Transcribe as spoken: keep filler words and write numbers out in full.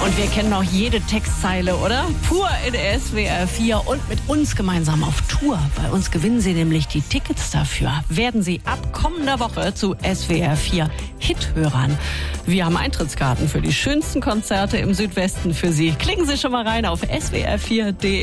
Und wir kennen auch jede Textzeile, oder? Pur in S W R vier und mit uns gemeinsam auf Tour. Bei uns gewinnen Sie nämlich die Tickets dafür. Werden Sie ab kommender Woche zu S W R vier Hithörern. Wir haben Eintrittskarten für die schönsten Konzerte im Südwesten für Sie. Klicken Sie schon mal rein auf S W R vier punkt de.